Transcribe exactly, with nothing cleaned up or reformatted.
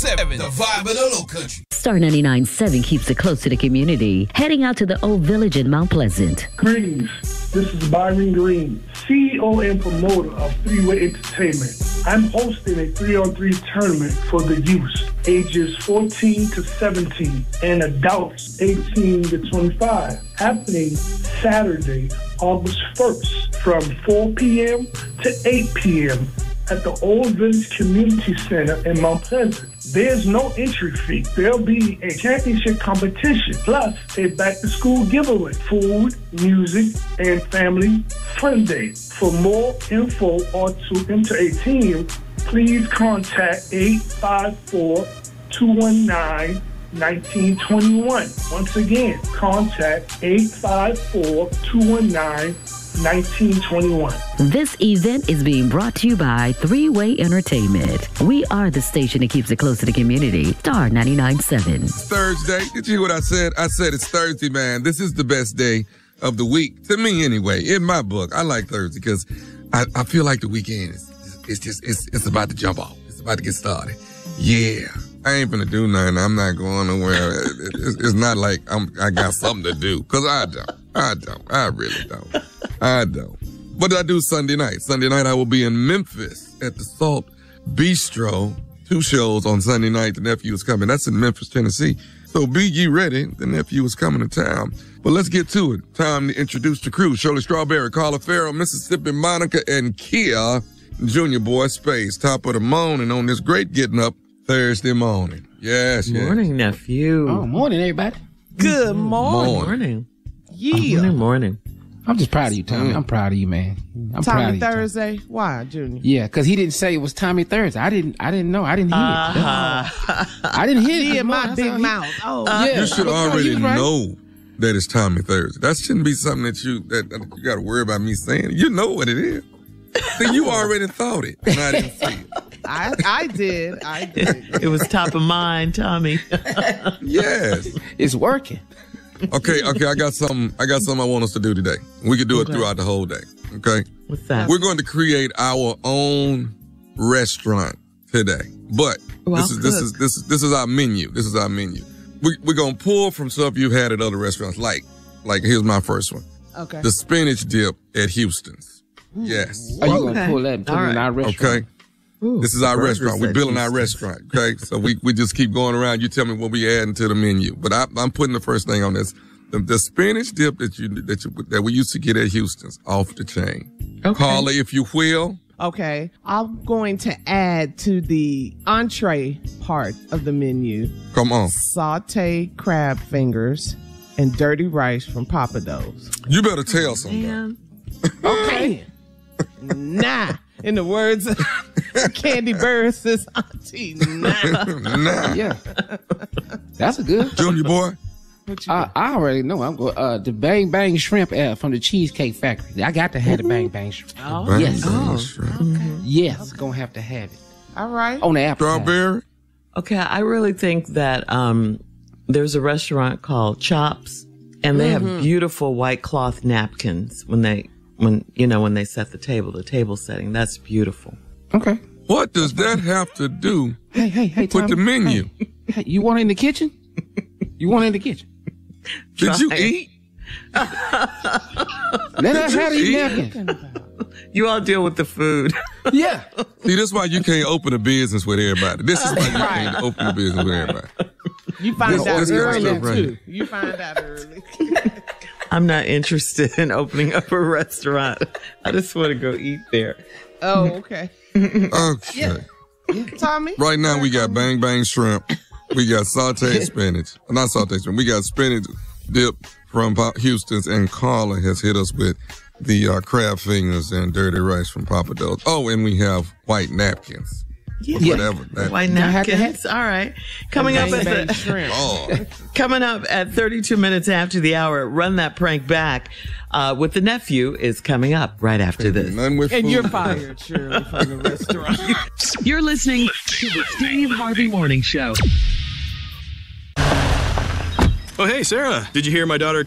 seven, the vibe of the low country. Star ninety-nine point seven keeps it close to the community. Heading out to the Old Village in Mount Pleasant. Greetings. This is Byron Green, C E O and promoter of Three-Way Entertainment. I'm hosting a three-on-three tournament for the youth, ages fourteen to seventeen, and adults eighteen to twenty-five, happening Saturday, August first, from four p.m. to eight p.m. at the Old Village Community Center in Mount Pleasant. There's no entry fee. There'll be a championship competition, plus a back-to-school giveaway, food, music, and family fun day. For more info or to enter a team, please contact eight five four, two one nine, one nine two one. Once again, contact eight five four, two one nine, one nine two one. This event is being brought to you by Three-Way Entertainment. We are the station that keeps it close to the community. Star ninety-nine point seven. It's Thursday. Did you hear what I said? I said it's Thursday, man. This is the best day of the week. To me, anyway. In my book, I like Thursday because I, I feel like the weekend is it's just, it's, it's about to jump off. It's about to get started. Yeah. I ain't gonna do nothing. I'm not going nowhere. It's, it's not like I'm, I got something to do. Because I don't. I don't. I really don't. I don't. What did I do Sunday night? Sunday night, I will be in Memphis at the Salt Bistro. Two shows on Sunday night. The nephew is coming. That's in Memphis, Tennessee. So be ye ready. The nephew is coming to town. But let's get to it. Time to introduce the crew. Shirley Strawberry, Carla Farrell, Mississippi Monica, and Kia Junior Boy Space. Top of the morning on this great getting up Thursday morning. Yes, yes. Morning, nephew. Oh, morning, everybody. Good morning. Morning. Morning. Yeah. Morning, morning. I'm just proud of you, Tommy. Mm. I'm proud of you, man. I'm proud Tommy of you, Tommy. Thursday? Why, Junior? Yeah, because he didn't say it was Tommy Thursday. I didn't. I didn't know. I didn't hear Uh, it. I didn't hear it. He this and my morning. big That's how mouth. Oh, He, yeah. You should No, already he was right. know that it's Tommy Thursday. That shouldn't be something that you that, that you got to worry about me saying. You know what it is. See, you already thought it, and I didn't see it. I, I did. I did. It was top of mind, Tommy. Yes. It's working. Okay, okay, I got something I got something I want us to do today. We can do it Okay. throughout the whole day. Okay? What's that? We're going to create our own restaurant today. But Oh, this I'll is this cook. is this is this is our menu. This is our menu. We we're gonna pull from stuff you've had at other restaurants. Like like here's my first one. Okay. The spinach dip at Houston's. Yes. Are you Okay. gonna pull that and put All it in right. our restaurant? Okay. This is our burgers restaurant. We're at building our Houston's. restaurant. Okay. So we, we just keep going around. You tell me what we adding to the menu. But I, I'm putting the first thing on this. The, the spinach dip that you that you that we used to get at Houston's off the chain. Okay. Carla, if you will. Okay. I'm going to add to the entree part of the menu Come on. saute crab fingers and dirty rice from Papa Do's. You better tell somebody. Man. Okay. Nah. In the words of Candy Burris' auntie, nah. Nah. Yeah. That's a good. Junior boy. What you I, I already know. I'm going. Uh, the Bang Bang Shrimp uh, from the Cheesecake Factory. I got to have the Bang Bang Shrimp. Oh, Bang, yes. bang, Oh. shrimp. Yes, gonna have to have it All right. on the apple. Strawberry. Okay, I really think that um, there's a restaurant called Chops, and they have beautiful white cloth napkins when they, when you know, when they set the table, the table setting. That's beautiful. Okay. What does that have to do Hey, hey, hey, with Tommy. the menu? Hey, you want it in the kitchen? You want it in the kitchen? Did you Try. eat? Let us have you these eat? napkins. You all deal with the food. Yeah. See, this is why you can't open a business with everybody. This is why you can't open a business with everybody. You find This- out this kind of early, stuff right too. here. You find out early. I'm not interested in opening up a restaurant. I just want to go eat there. Oh, okay. Okay. Tommy? Right now we got bang bang shrimp. We got sauteed spinach. Not sauteed spinach. We got spinach dip from Pa- Houston's, and Carla has hit us with the uh, crab fingers and dirty rice from Papa Do's. Oh, and we have white napkins. Yeah. Whatever. That, White have to napkins. All right. Coming up Bang, at bang, the, shrimp. oh, coming up at thirty-two minutes after the hour, Run That Prank Back uh, with the nephew is coming up right after this. nothing with And food. you're fired, Shirley, from the restaurant. You're listening to the Steve Harvey Morning Show. Oh, hey, Sarah. Did you hear my daughter